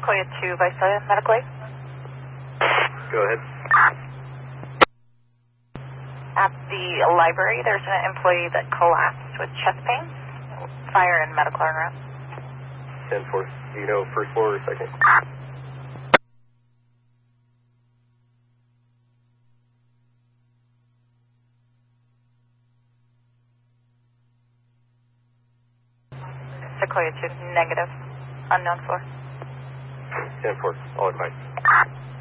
Sequoia 2, Visalia, medical aid. Go ahead. At the library, there's an employee that collapsed with chest pain. Fire and medical en route. 10-4. Do you know first floor or second? Sequoia 2, negative. Unknown floor. 10-4. All advice.